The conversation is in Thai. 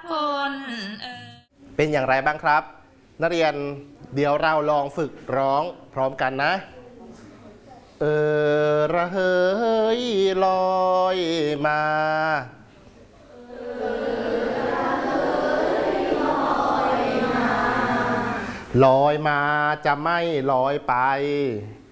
คนเป็นอย่างไรบ้างครับนักเรียนเดี๋ยวเราลองฝึกร้องพร้อมกันนะระเหยลอยมาลอยมาจะไม่ลอยไป